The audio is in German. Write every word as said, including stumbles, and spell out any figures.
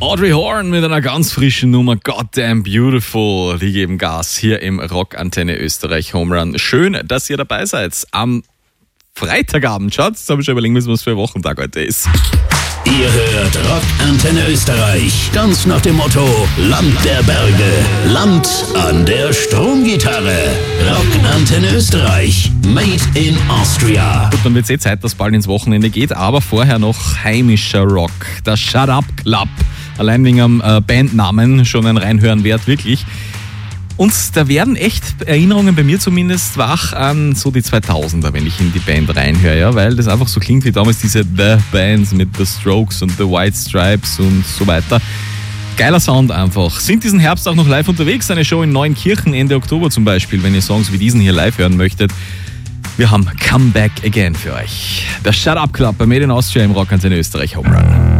Audrey Horn mit einer ganz frischen Nummer, Goddamn Beautiful. Die geben Gas hier im Rockantenne Österreich Home Run. Schön, dass ihr dabei seid am Freitagabend. Schaut, jetzt habe ich schon überlegen müssen, was für ein Wochentag heute ist. Ihr hört Rockantenne Österreich, ganz nach dem Motto Land der Berge, Land an der Stromgitarre. Rockantenne Österreich, made in Austria. Gut, dann wird es eh Zeit, dass bald ins Wochenende geht, aber vorher noch heimischer Rock. Der Shut Up Club. Allein wegen am äh, Bandnamen schon ein Reinhören wert, wirklich. Und da werden echt Erinnerungen bei mir zumindest wach an so die zweitausender, wenn ich in die Band reinhöre, ja, weil das einfach so klingt wie damals diese The Bands mit The Strokes und The White Stripes und so weiter. Geiler Sound einfach. Sind diesen Herbst auch noch live unterwegs? Eine Show in Neunkirchen Ende Oktober zum Beispiel, wenn ihr Songs wie diesen hier live hören möchtet. Wir haben Come Back Again für euch. Der Shut Up Club bei Made in Austria im Rockantenne Österreich Home Run.